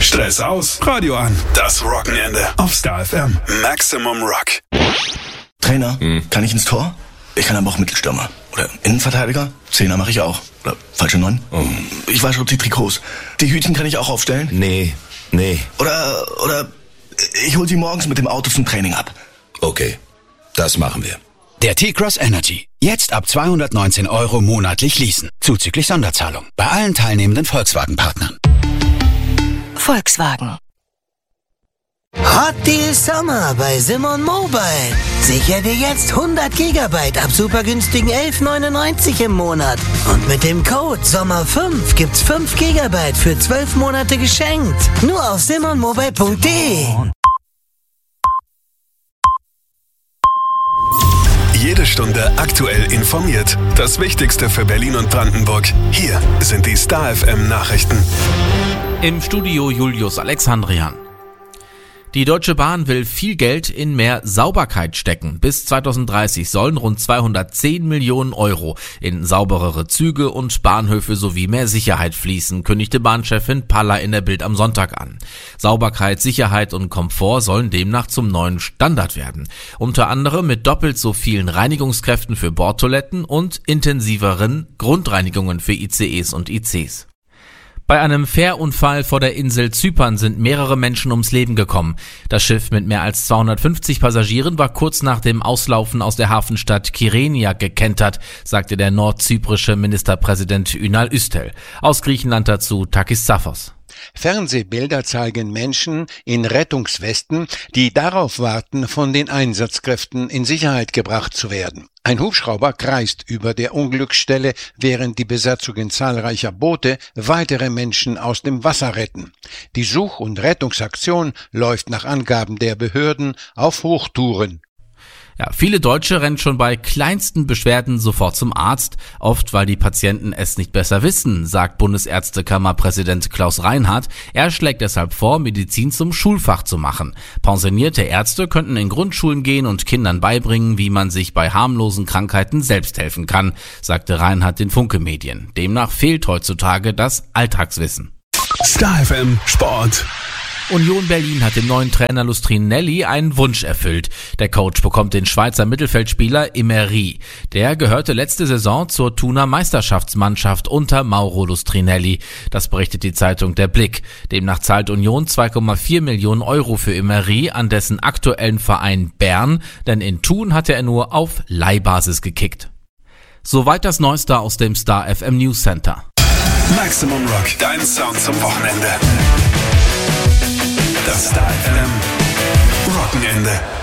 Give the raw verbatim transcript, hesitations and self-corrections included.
Stress aus, Radio an. Das Wochenende auf Star F M. Maximum Rock. Trainer, hm. kann ich ins Tor? Ich kann aber auch Mittelstürmer. Oder Innenverteidiger? Zehner mache ich auch. Oder falsche Neun? Oh. Ich wasche auch die Trikots. Die Hütchen kann ich auch aufstellen? Nee, nee. Oder, oder ich hol sie morgens mit dem Auto zum Training ab. Okay, das machen wir. Der T-Cross Energy. Jetzt ab zweihundertneunzehn Euro monatlich leasen. Zuzüglich Sonderzahlung. Bei allen teilnehmenden Volkswagen-Partnern. Volkswagen. Hot Deal Sommer bei Simon Mobile. Sicher dir jetzt hundert Gigabyte ab super günstigen elf neunundneunzig im Monat. Und mit dem Code Sommer fünf gibt's fünf Gigabyte für zwölf Monate geschenkt. Nur auf simon mobile punkt de. Jede Stunde aktuell informiert. Das Wichtigste für Berlin und Brandenburg. Hier sind die Star F M Nachrichten. Im Studio Julius Alexandrian. Die Deutsche Bahn will viel Geld in mehr Sauberkeit stecken. Bis zweitausenddreißig sollen rund zweihundertzehn Millionen Euro in sauberere Züge und Bahnhöfe sowie mehr Sicherheit fließen, kündigte Bahnchefin Palla in der Bild am Sonntag an. Sauberkeit, Sicherheit und Komfort sollen demnach zum neuen Standard werden. Unter anderem mit doppelt so vielen Reinigungskräften für Bordtoiletten und intensiveren Grundreinigungen für I C Es und I Cs. Bei einem Fährunfall vor der Insel Zypern sind mehrere Menschen ums Leben gekommen. Das Schiff mit mehr als zweihundertfünfzig Passagieren war kurz nach dem Auslaufen aus der Hafenstadt Kyrenia gekentert, sagte der nordzyprische Ministerpräsident Ünal Üstel. Aus Griechenland dazu Takis Zaphos. Fernsehbilder zeigen Menschen in Rettungswesten, die darauf warten, von den Einsatzkräften in Sicherheit gebracht zu werden. Ein Hubschrauber kreist über der Unglücksstelle, während die Besatzungen zahlreicher Boote weitere Menschen aus dem Wasser retten. Die Such- und Rettungsaktion läuft nach Angaben der Behörden auf Hochtouren. Ja, viele Deutsche rennen schon bei kleinsten Beschwerden sofort zum Arzt, oft weil die Patienten es nicht besser wissen, sagt Bundesärztekammerpräsident Klaus Reinhardt. Er schlägt deshalb vor, Medizin zum Schulfach zu machen. Pensionierte Ärzte könnten in Grundschulen gehen und Kindern beibringen, wie man sich bei harmlosen Krankheiten selbst helfen kann, sagte Reinhardt den Funke Medien. Demnach fehlt heutzutage das Alltagswissen. Star F M Sport. Union Berlin hat dem neuen Trainer Lustrinelli einen Wunsch erfüllt. Der Coach bekommt den Schweizer Mittelfeldspieler Emery. Der gehörte letzte Saison zur Thuner Meisterschaftsmannschaft unter Mauro Lustrinelli. Das berichtet die Zeitung Der Blick. Demnach zahlt Union zwei Komma vier Millionen Euro für Emery an dessen aktuellen Verein Bern, denn in Thun hatte er nur auf Leihbasis gekickt. Soweit das Neueste aus dem Star F M News Center. Maximum Rock, dein Sound zum Wochenende. Das Star F M Wochenende.